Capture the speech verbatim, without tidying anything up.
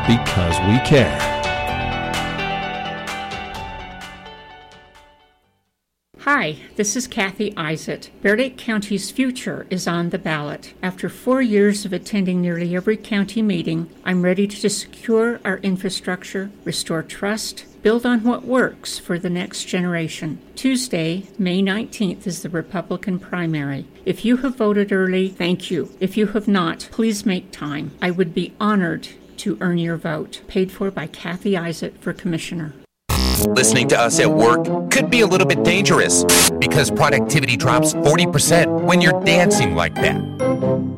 because we care. Hi, this is Kathy Isett. Bear County's future is on the ballot. After four years of attending nearly every county meeting, I'm ready to secure our infrastructure, restore trust, build on what works for the next generation. Tuesday, May nineteenth is the Republican primary. If you have voted early, thank you. If you have not, please make time. I would be honored to earn your vote. Paid for by Kathy Isett for Commissioner. Listening to us at work could be a little bit dangerous because productivity drops forty percent when you're dancing like that.